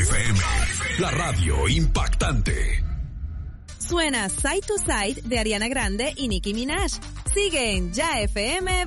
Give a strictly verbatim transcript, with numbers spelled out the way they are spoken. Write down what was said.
F M, la radio impactante. Suena Side to Side de Ariana Grande y Nicki Minaj. Sigue en Ya F M